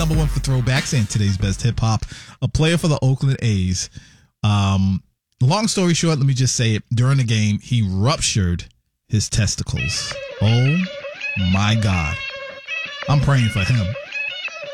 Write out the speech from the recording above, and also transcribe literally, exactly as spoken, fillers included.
Number one for throwbacks and today's best hip hop, a player for the Oakland A's. Um, long story short, let me just say it. During the game, he ruptured his testicles. Oh my God. I'm praying for him.